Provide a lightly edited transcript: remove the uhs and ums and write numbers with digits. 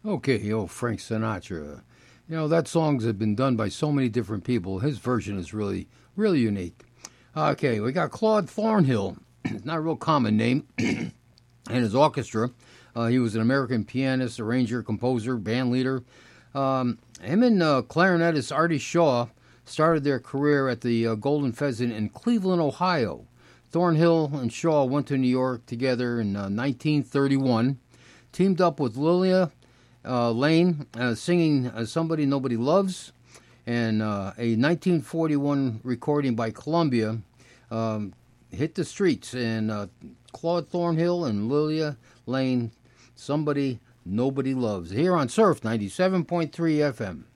Okay, Frank Sinatra. That song's have been done by so many different people. His version is really, really unique. Okay, we got Claude Thornhill. It's not a real common name. And his orchestra. He was an American pianist, arranger, composer, band leader. Him and clarinetist Artie Shaw started their career at the Golden Pheasant in Cleveland, Ohio. Thornhill and Shaw went to New York together in 1931, teamed up with Lilia Lane, singing Somebody Nobody Loves, and a 1941 recording by Columbia hit the streets, and Claude Thornhill and Lilia Lane, Somebody Nobody Loves, here on Surf 97.3 FM.